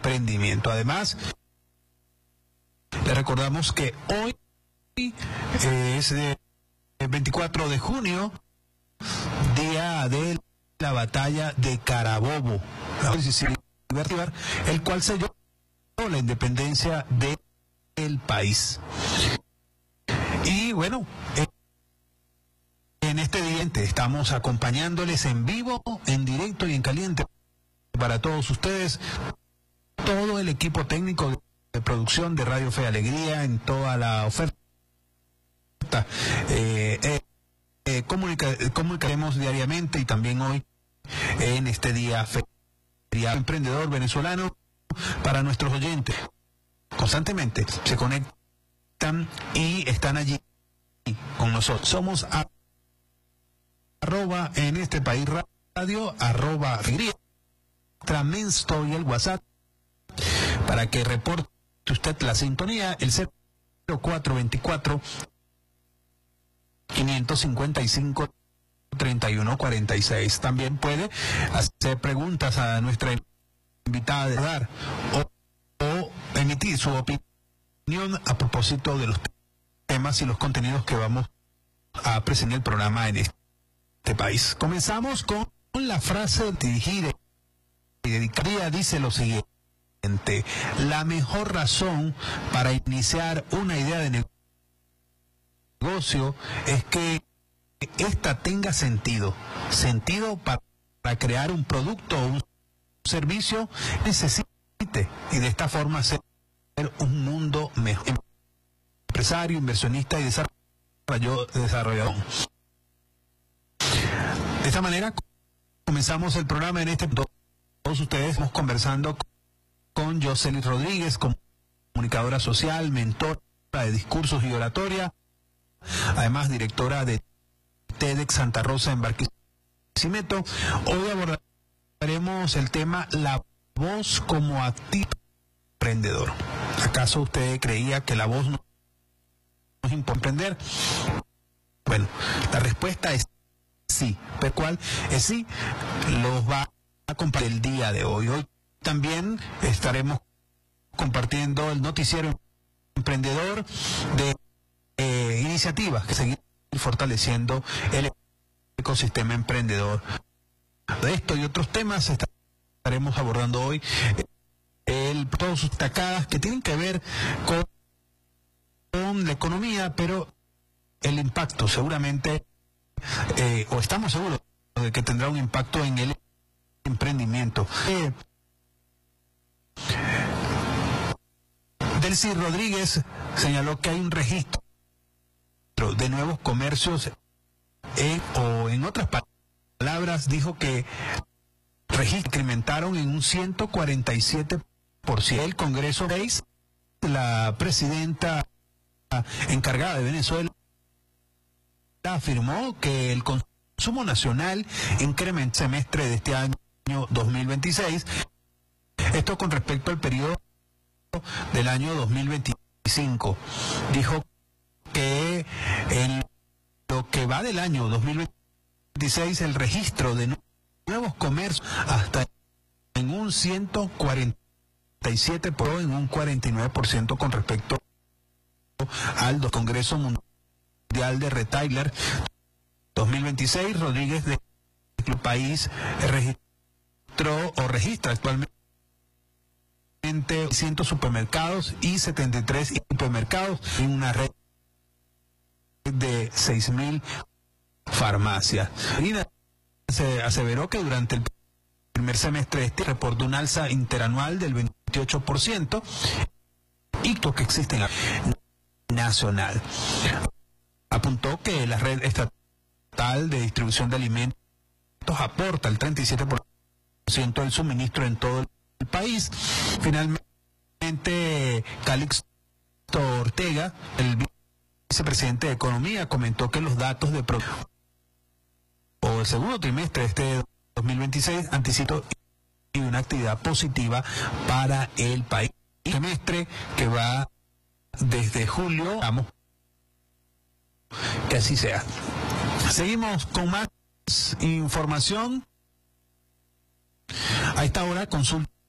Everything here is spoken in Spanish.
emprendimiento. Además, le recordamos que hoy es el 24 de junio, día de la batalla de Carabobo, el cual selló la independencia del país. Y bueno, en este día estamos acompañándoles en vivo, en directo y en caliente para todos ustedes, todo el equipo técnico de producción de Radio Fe y Alegría, en toda la oferta. Comunicaremos diariamente y también hoy en este día feriado emprendedor venezolano para nuestros oyentes. Constantemente se conectan y están allí con nosotros. Somos @ en este país radio, @Figría, Tramensto y el WhatsApp para que reporte usted la sintonía, el 0424 555 3146. También puede hacer preguntas a nuestra invitada de dar o emitir su opinión a propósito de los temas y los contenidos que vamos a presentar en el programa en este país. Comenzamos con la frase dirigida y dedicada. Dice lo siguiente: la mejor razón para iniciar una idea de negocio es que esta tenga sentido para crear un producto o un servicio necesite, y de esta forma hacer un mundo mejor. Empresario, inversionista y desarrollador. De esta manera comenzamos el programa en este. Todos ustedes estamos conversando con Jocelyn Rodríguez, comunicadora social, mentora de discursos y oratoria, además directora de TEDx Santa Rosa en Barquisimeto. Hoy abordaremos el tema la voz como activo emprendedor. ¿Acaso usted creía que la voz no es importante emprender? Bueno, la respuesta es sí. ¿Pero cuál es sí? Los va a compartir el día de hoy. Hoy también estaremos compartiendo el noticiero emprendedor de iniciativas que seguir fortaleciendo el ecosistema emprendedor. De esto y otros temas estaremos abordando hoy, todas sus destacadas que tienen que ver con la economía, pero el impacto seguramente, o estamos seguros de que tendrá un impacto en el emprendimiento. Delcy Rodríguez señaló que hay un registro de nuevos comercios en otras palabras dijo que incrementaron en un 147%. El Congreso la presidenta encargada de Venezuela afirmó que el consumo nacional incrementó el semestre de este año 2026, esto con respecto al periodo del año 2025. Dijo que en lo que va del año 2026 el registro de nuevos comercios hasta en un 147%, en un 49% con respecto al Congreso Mundial de Retailer 2026. Rodríguez de el país registra actualmente 100 supermercados y 73 hipermercados en una red de 6.000 farmacias. Se aseveró que durante el primer semestre reportó un alza interanual del 28% y que existe en la nacional. Apuntó que la red estatal de distribución de alimentos aporta el 37% del suministro en todo el país. Finalmente, Calixto Ortega, el vicepresidente de Economía, comentó que los datos de el segundo trimestre de este 2026 anticipa y una actividad positiva para el país. El semestre que va desde julio, vamos, que así sea. Seguimos con más información. A esta hora consulta